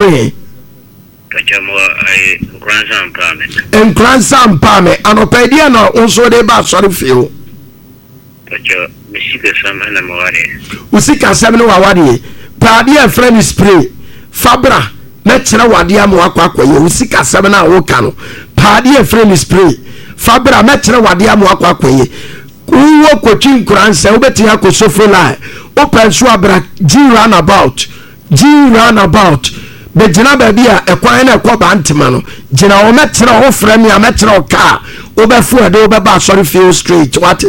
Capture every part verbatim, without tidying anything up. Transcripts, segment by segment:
free Pachamo I grandson pame. En grandson pame anopa dia no unso de ba sori fio. Pacho misika sam na maware. Usika sam no wawade. Pa dia friend spray. Fabra me kire wade am akwa akwaye usika sam na wo ka no. Pa dia friend spray. Fabra me kire wade am akwa akwaye. Uwo kwotwi nkransa obetia akosofo lai. Open so abra G runabout. G runabout. Be jina baby a ekwan na ekoba ntema no jina o metre ho frɛ me a metre o ka o be fu ade o be ba sorry feel straight what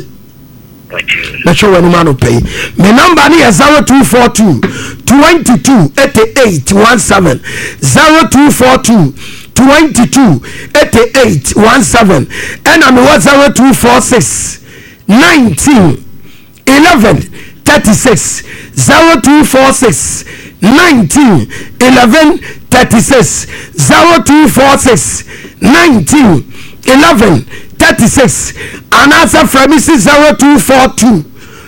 na show wanu ma no pay me number ni zero two four two two two eight eight one seven zero two four two two two eight eight one seven and I'm zero two four six nineteen eleven thirty-six zero two four six nineteen eleven thirty-six zero two four six nineteen eleven thirty-six and answer from zero two four two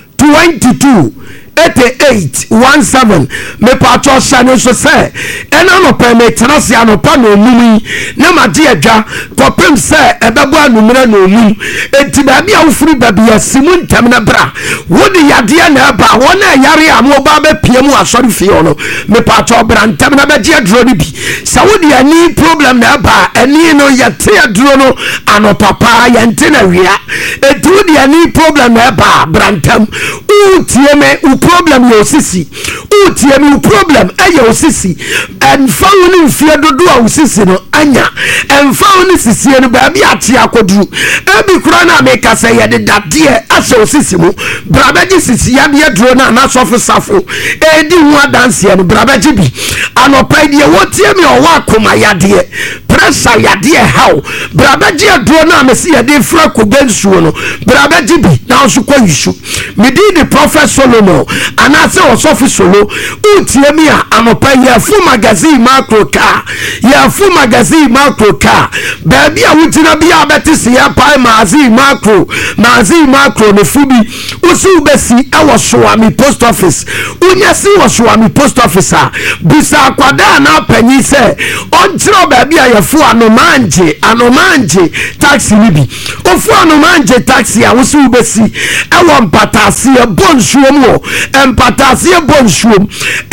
twenty-two eighty-eight one seven me patcho shane so say ena no permit na se anopa no mumi na made adwa kopem say ebebo anumira no mum enti ba bia wo furu ba bia simu ntam na bra wo de yade na ba wo na yare amo ba be pie mu asori fie no me patcho bra ntam na be je adro ni bi sa wo de ani problem na ba ani no yate adro no anopa pa yente na wia enti wo de ani problem na ba bra ntam u tie me problem yo sisi utie mi problem ayo sisi en fawo ni fie dodo a sisi no anya en fawo ni sisi no ba bi ate akoduru e bi kura na me ka say ye de dade ase sisi mu brabaji sisi ya de duro na na sofo safo e di hu adanse no brabaji bi anopai de wotie mi o wa koma yade pressure yade how brabaji duro na me si ye de fra ko bensuo no brabaji bi na so kwa yishu me di the prophet Solomon anase osofi solo utie mi a anopa ya fu magazine macro car ya fu magazine macro car baby a wutina bia betisi ya pai magazine macro magazine macro no fubi usu besi ewo soami post office unyasi wo soami post office a bisa kwada na panyi se onjiro baby a ya fu anomanje anomanje taxi nibi ofu anomanje taxi a usu besi ewo mpatasi e bonsuo mu empatasi bonsuom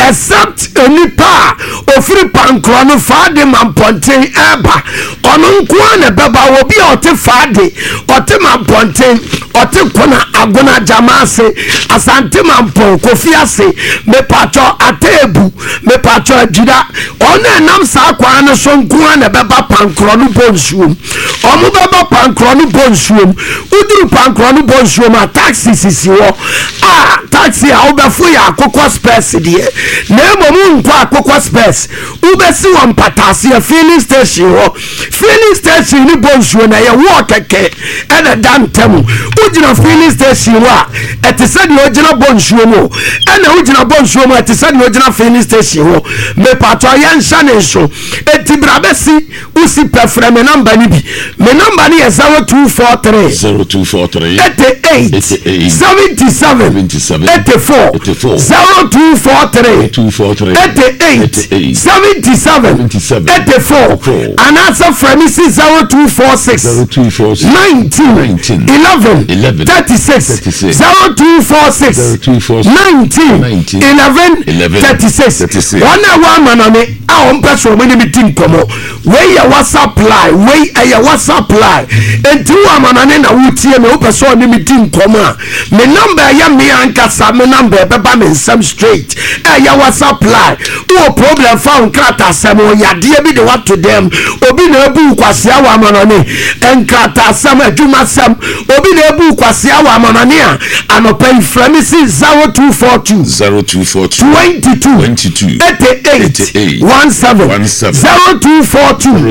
except enipa ofiri pankro no faade mamponten eba ono nko na beba obi ote faade ote mamponten ote kona agona jamase asante mampon kofiase me pacho atebu me pacho ajida ono nam sa kwa no so nko na beba pankro no bonsuom omo beba pankro no bonsuom uduru pankro no bonsuom a taxi sisi wo ah taxi a obefu ya akokwa space die na ebomu nko akokwa space ubesi wo mpatase a filling station ho filling station ni bonsuo na ye wo keke ena dantam ugina filling station wa etise de ogina bonsuo mo ena ugina bonsuo mo etise de ogina filling station ho me pato ya nsa ne so etibrabesi usi pefre me number ni bi me number ni zero two four three zero two four three eighty-eight seventy-seven eighty-four zero two four three two four three eighty-eight seventy-seven eighty-four and answer from zero two four six nineteen eleven thirty-six zero two four six nineteen eleven thirty-six one hour manane a on person when me tin komo we ya WhatsApp line we ya WhatsApp line enti wa manane na wutie me o person ni me tin komo me number ya me ankasa me number beba me nsam straight eh ya WhatsApp line o problem found krata sam o yade bi de what to them obi na ebu kwase awa manane enkrata sam adwuma sam obi na ebu kwase awa manane a anopai fremisi zero two four two zero two four two twenty-two eighty-eight one seven zero two four two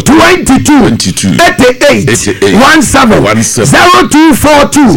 twenty-two eighty-eight one seven zero two four two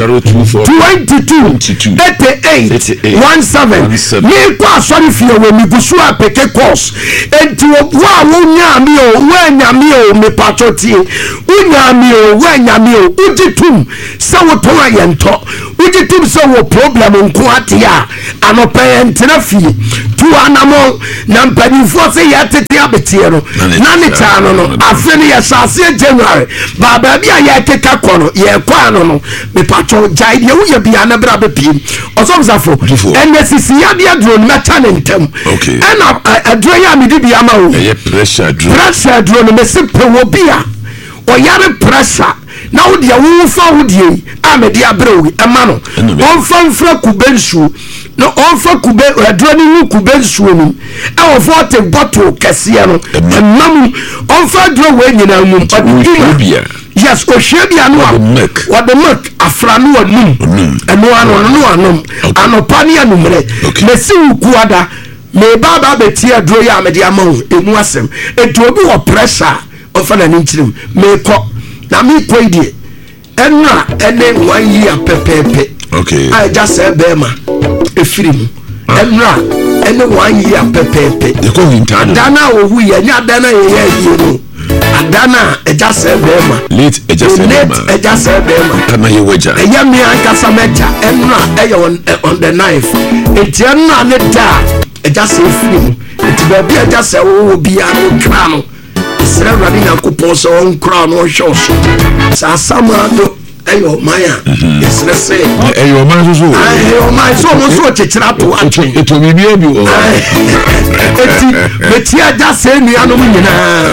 twenty-two eighty-eight one seven me kwa sorry fie we mi gusu apeke course enti wa wonya mi o wanya mi o me pachotie unya mi o wanya mi o ujitum se wo to ayento ujitum se wo problem nko atia anopa entina fie atu anamo na mpanimfoɔ sɛ yɛtete abeteɛ no na ne taa no no afe no yɛhyɛ aseɛ January baabaabi a yɛkeka kɔ no yɛkɔ ano no mepatwɔ gyae deɛ woyɛ bia na berɛ bɛpiem ɔsɔmsafo ɛnɛ sisiyadeɛ duro no mɛta ne ntam ɛna aduro yɛ a mede bia ma wo pressure aduro no mɛse pɛ wɔ bi a ɔyare pressure na wo deɛ wofa wo deɛ a mede abrɛ wo ɛma no ɔmfa mfra kube nsuo na ɔmfa kube aduro no mu kube nsuo no ɛwɔ forty bottle kɛseɛ no ɛma mu ɔmfa aduro wɔ nyinaa mu ɔde yes ohwe bia no a wɔde milk afra no anum ɛno ano no anom anopa ne anumre na si wukuada me baba betie aduro ya mede ama wo emu asem etu obi wɔ pressure ɔfa na ne nkyirem me kɔ na me kɔ idie ɛnra ɛne one year pepepe okay I just say bema efiri mu ɛnra ɛne one year pepepe adana owu ye nya adana ye ye ye no adana eja se bema late eja se bema late eja se bema kana ye weja eya mi ankasa meja enra eye on on the knife enti enra ne da eja se film enti ba bia eja se wo bia no kra no sere radi na kupon so on kra no hwo so sa samado eyo maya esre se eyo maya so eyo maya so mo so chechira to atwe eto bibia bi o eti betia eja se nua no nyina